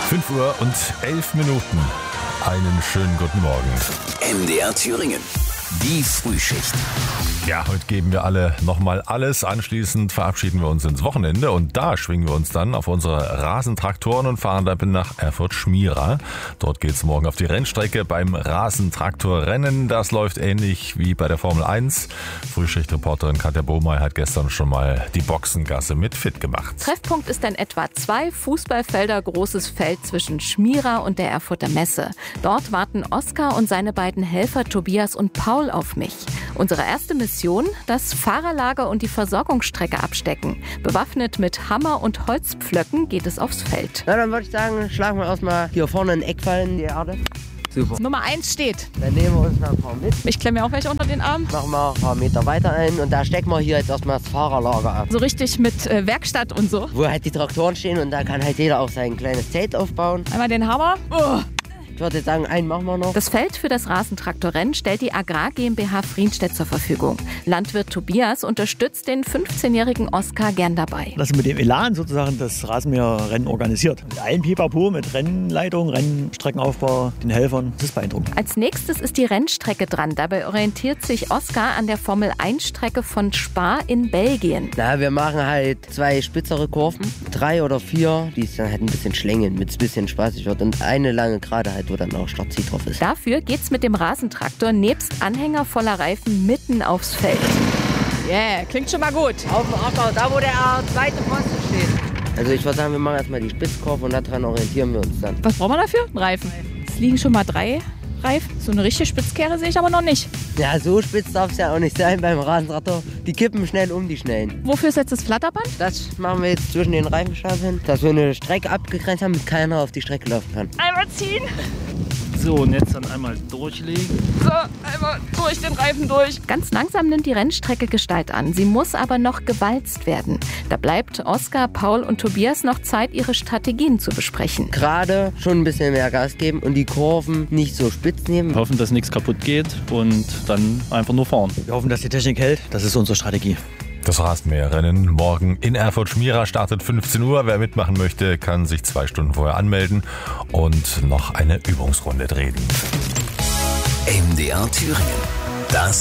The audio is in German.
5:11 Einen schönen guten Morgen. MDR Thüringen. Die Frühschicht. Ja, heute geben wir alle nochmal alles. Anschließend verabschieden wir uns ins Wochenende und da schwingen wir uns dann auf unsere Rasentraktoren und fahren dann nach Erfurt-Schmira. Dort geht's morgen auf die Rennstrecke beim Rasentraktorrennen. Das läuft ähnlich wie bei der Formel 1. Frühschichtreporterin Katja Bohmey hat gestern schon mal die Boxengasse mit fit gemacht. Treffpunkt ist ein etwa 2 Fußballfelder großes Feld zwischen Schmira und der Erfurter Messe. Dort warten Oskar und seine beiden Helfer Tobias und Paul auf mich. Unsere erste Mission: das Fahrerlager und die Versorgungsstrecke abstecken. Bewaffnet mit Hammer und Holzpflöcken geht es aufs Feld. Na, dann würde ich sagen, schlagen wir erstmal hier vorne einen Eckpfeil in die Erde. Super. Nummer 1 steht. Dann nehmen wir uns noch ein paar mit. Ich klemme mir auch welche unter den Arm. Machen wir ein paar Meter weiter ein und da stecken wir hier jetzt erstmal das Fahrerlager ab. So richtig mit Werkstatt und so. Wo halt die Traktoren stehen und da kann halt jeder auch sein kleines Zelt aufbauen. Einmal den Hammer. Oh. Ich würde jetzt sagen, einen machen wir noch. Das Feld für das Rasentraktorrennen stellt die Agrar GmbH Frienstedt zur Verfügung. Landwirt Tobias unterstützt den 15-jährigen Oskar gern dabei. Dass er mit dem Elan sozusagen das Rasenmäherrennen organisiert. Mit allem Pipapo, mit Rennleitung, Rennstreckenaufbau, den Helfern. Das ist beeindruckend. Als nächstes ist die Rennstrecke dran. Dabei orientiert sich Oskar an der Formel-1-Strecke von Spa in Belgien. Na, wir machen halt 2 spitzere Kurven, 3 oder 4, die es dann halt ein bisschen schlängeln, damit es ein bisschen spaßig wird. Und eine lange Gerade halt, wo dann auch Startziel drauf ist. Dafür geht's mit dem Rasentraktor nebst Anhänger voller Reifen mitten aufs Feld. Yeah, klingt schon mal gut. Auf dem Acker, da wo der zweite Posten steht. Also ich würde sagen, wir machen erstmal die Spitzkurve und daran orientieren wir uns dann. Was brauchen wir dafür? Ein Reifen. Es liegen schon mal 3 Reifen. So eine richtige Spitzkehre sehe ich aber noch nicht. Ja, so spitz darf es ja auch nicht sein beim Rasentraktor. Die kippen schnell um, die Schnellen. Wofür ist jetzt das Flatterband? Das machen wir jetzt zwischen den Reifenstapeln, dass wir eine Strecke abgegrenzt haben, damit keiner auf die Strecke laufen kann. Einmal ziehen. So, und jetzt dann einmal durchlegen. So, einmal durch den Reifen durch. Ganz langsam nimmt die Rennstrecke Gestalt an. Sie muss aber noch gewalzt werden. Da bleibt Oskar, Paul und Tobias noch Zeit, ihre Strategien zu besprechen. Gerade schon ein bisschen mehr Gas geben und die Kurven nicht so spitz nehmen. Wir hoffen, dass nichts kaputt geht und dann einfach nur fahren. Wir hoffen, dass die Technik hält. Das ist unsere Strategie. Das Rasenmäherrennen morgen in Erfurt-Schmira startet 15 Uhr. Wer mitmachen möchte, kann sich 2 Stunden vorher anmelden und noch eine Übungsrunde drehen. MDR Thüringen. Das